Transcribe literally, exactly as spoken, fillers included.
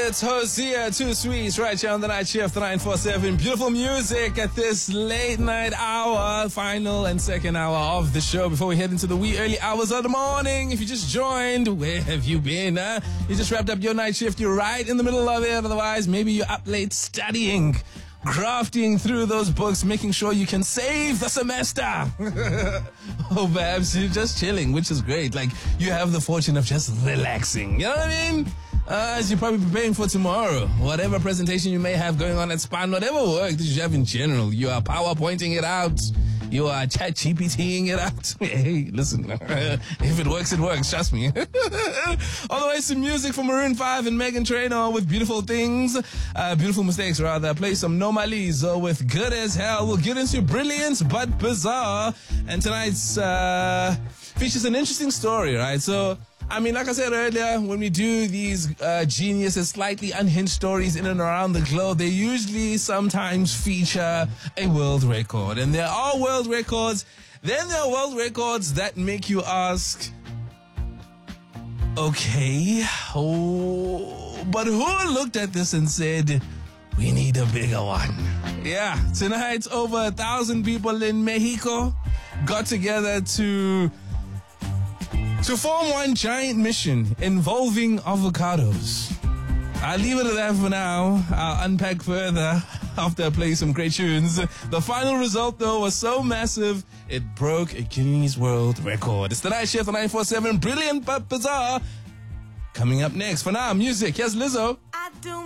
It's Hosea, Two Sweets, right here on the Night Shift, nine four seven. Beautiful music at this late night hour, final and second hour of the show before we head into the wee early hours of the morning. If you just joined, where have you been? Huh? You just wrapped up your night shift. You're right in the middle of it. Otherwise, maybe you're up late studying, grafting through those books, making sure you can save the semester. Or perhaps you're just chilling, which is great. Like, you have the fortune of just relaxing. You know what I mean? Uh, as you're probably preparing for tomorrow, whatever presentation you may have going on at SPAN, whatever work that you have in general, you are PowerPointing it out, you are chat GPTing it out. Hey, listen, if it works, it works, trust me. All the way to music from Maroon five and Meghan Trainor with Beautiful Things, uh, Beautiful Mistakes rather. Play some Nomalizo with Good As Hell. We'll get into Brilliant but Bizarre, and tonight's uh, features an interesting story, right? So, I mean, like I said earlier, when we do these uh, genius and slightly unhinged stories in and around the globe, they usually sometimes feature a world record. And there are world records. Then there are world records that make you ask, okay, oh, but who looked at this and said, we need a bigger one? Yeah, tonight over a thousand people in Mexico got together to... to form one giant mission involving avocados. I'll leave it at that for now. I'll unpack further after I play some great tunes. The final result, though, was so massive, it broke a Guinness World Record. It's the Night Shift on nine four seven. Brilliant but bizarre. Coming up next. For now, music. Here's Lizzo. I do